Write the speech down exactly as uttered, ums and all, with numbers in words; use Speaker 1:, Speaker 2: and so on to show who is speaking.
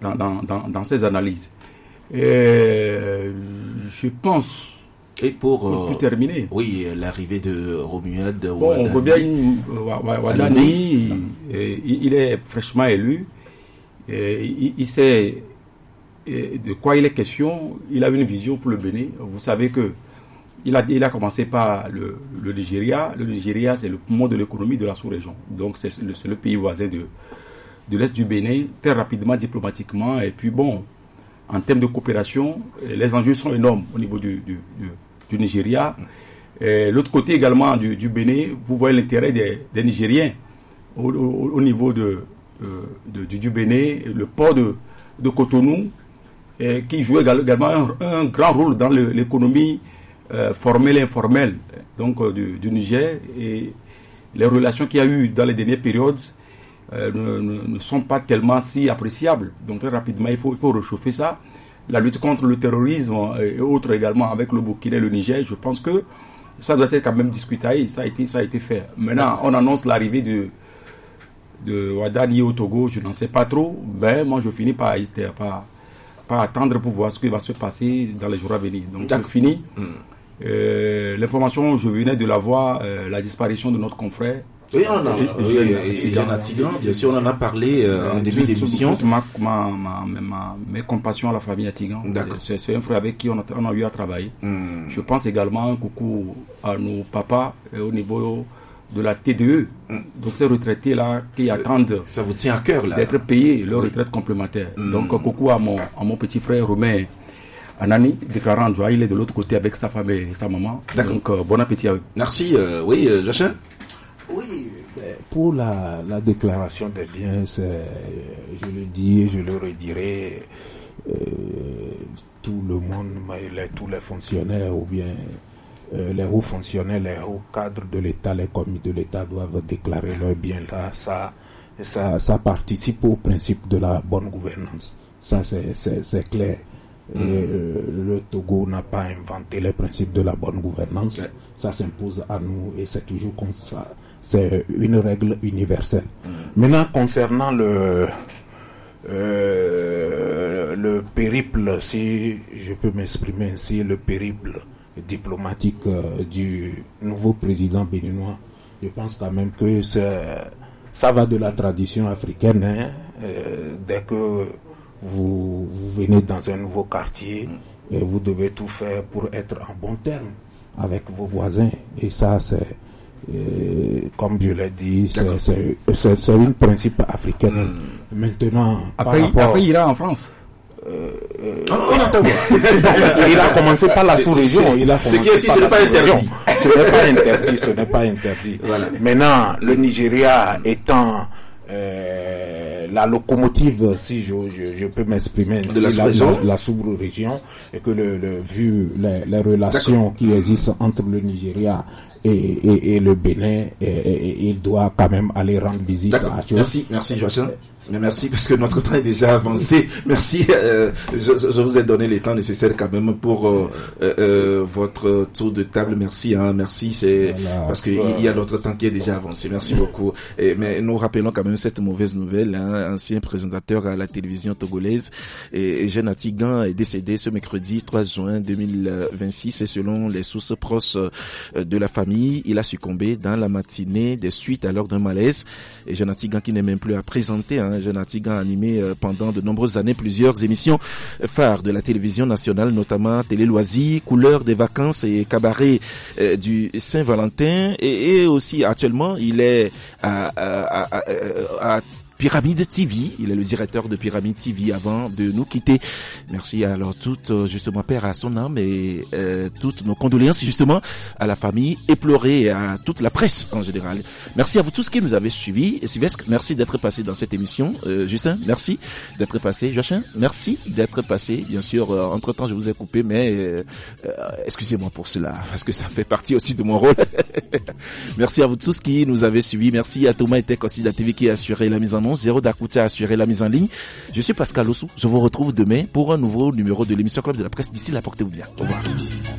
Speaker 1: dans, dans, dans, dans ces analyses. Et je pense...
Speaker 2: Et pour,
Speaker 1: pour euh, terminer.
Speaker 2: Oui, l'arrivée de Romuald
Speaker 1: bon, on voit bien Wadani, il, il est fraîchement élu. Et il, il sait de quoi il est question. Il a une vision pour le Bénin. Vous savez que il a, il a commencé par le, le Nigeria. Le Nigeria, c'est le poumon de l'économie de la sous-région. Donc, c'est le, c'est le pays voisin de, de l'Est du Bénin, très rapidement, diplomatiquement. Et puis, bon, en termes de coopération, les enjeux sont énormes au niveau du, du, du, du Nigeria. Et l'autre côté également du, du Bénin, vous voyez l'intérêt des, des Nigériens au, au, au niveau de, de, du, du Bénin, le port de, de Cotonou, et qui joue également un, un grand rôle dans le, l'économie euh, formelle et informelle donc, euh, du, du Niger. Et les relations qu'il y a eu dans les dernières périodes euh, ne, ne, ne sont pas tellement si appréciables. Donc très rapidement, il faut, il faut réchauffer ça. La lutte contre le terrorisme et autres également avec le Burkina et le Niger, je pense que ça doit être quand même discuté. Ça a été, ça a été fait. Maintenant, on annonce l'arrivée de, de Wadani au Togo, je n'en sais pas trop, mais moi je finis par, par, par attendre pour voir ce qui va se passer dans les jours à venir. Donc c'est fini. Mmh. Euh, l'information, je venais de la voir, euh, la disparition de notre confrère.
Speaker 2: Oui, on en a, oui, Jean Atigan, bien sûr, on en a parlé euh, en début d'émission.
Speaker 1: Ma, ma, ma, ma, mes compassions à la famille Atigan. C'est, c'est un frère avec qui on a, on a eu à travailler. Mm. Je pense également un coucou à nos papas euh, au niveau de la T D E. Mm. Donc ces retraités-là qui c'est, attendent
Speaker 2: ça vous tient à cœur, là,
Speaker 1: d'être payés leur oui. retraite complémentaire. Mm. Donc coucou à mon, à mon petit frère Romain Anani, déclarant joie, il est de l'autre côté avec sa femme et sa maman. D'accord. Donc euh, bon appétit à eux.
Speaker 2: Merci. Euh, oui, euh, Jachin.
Speaker 3: Oui, pour la, la déclaration des biens, c'est, je le dis et je le redirai, euh, tout le monde, les, tous les fonctionnaires ou bien euh, les hauts fonctionnaires, les hauts cadres de l'État, les commis de l'État doivent déclarer leurs biens là. Ça, ça, ça participe au principe de la bonne gouvernance. Ça, c'est, c'est, c'est clair. Mmh. Euh, le Togo n'a pas inventé les principes de la bonne gouvernance. Ouais. Ça s'impose à nous et c'est toujours comme ça. C'est une règle universelle. Mmh. Maintenant, concernant le euh, le périple, si je peux m'exprimer ainsi, le périple diplomatique euh, du nouveau président béninois, je pense quand même que c'est, ça va de la tradition africaine. Hein, euh, dès que vous, vous venez dans un nouveau quartier, mmh. et vous devez tout faire pour être en bon terme avec vos voisins. Et ça, c'est Et comme je l'ai dit, c'est, c'est, c'est, c'est un principe africain. Mmh. Maintenant,
Speaker 1: après, par rapport, après, il ira en France.
Speaker 3: Euh, euh, oh, oh, il a commencé par la sous-région. Il a
Speaker 2: ce qui est ici, ce n'est pas interdit.
Speaker 3: Ce n'est pas interdit. Ce n'est pas interdit. Voilà. Maintenant, le Nigeria étant euh, la locomotive, si je, je, je peux m'exprimer ainsi,
Speaker 2: de la sous-région,
Speaker 3: la, la sous-région, et que le, le vu les, les relations D'accord. qui existent entre le Nigeria et, et, et le Bénin, et, et, et il doit quand même aller rendre visite
Speaker 2: D'accord.
Speaker 3: à
Speaker 2: Merci, merci Joachim. Mais merci parce que notre temps est déjà avancé. Merci. Euh, je, je vous ai donné les temps nécessaires quand même pour euh, euh, votre tour de table. Merci, hein, merci. C'est voilà. Parce qu'il y a notre temps qui est déjà avancé. Merci beaucoup. Et, mais nous rappelons quand même cette mauvaise nouvelle. Hein, ancien présentateur à la télévision togolaise, et, et Jean Atigan est décédé ce mercredi trois juin deux mille vingt-six. Et selon les sources proches de la famille, il a succombé dans la matinée des suites alors d'un malaise. Et Jean Atigan qui n'est même plus à présenter. Hein, Jean Atigan a animé euh, pendant de nombreuses années plusieurs émissions phares de la télévision nationale, notamment Télé Loisirs, Couleurs des vacances et Cabaret euh, du Saint-Valentin. Et, et aussi actuellement, il est à, à, à, à, à Pyramide T V, il est le directeur de Pyramide T V avant de nous quitter. Merci alors toutes, justement, père à son âme et euh, toutes nos condoléances justement à la famille éplorée et à toute la presse en général. Merci à vous tous qui nous avez suivis. Et Sylvestre, merci d'être passé dans cette émission. Euh, Justin, merci d'être passé. Joachim, merci d'être passé. Bien sûr, euh, entre-temps, je vous ai coupé, mais euh, euh, excusez-moi pour cela, parce que ça fait partie aussi de mon rôle. Merci à vous tous qui nous avez suivis. Merci à Thomas et Tech aussi de la T V qui a assuré la mise en onde. Zéro d'Akouta a assuré la mise en ligne. Je suis Pascal Ossou. Je vous retrouve demain pour un nouveau numéro de l'émission Club de la Presse. D'ici là, portez-vous bien. Au revoir.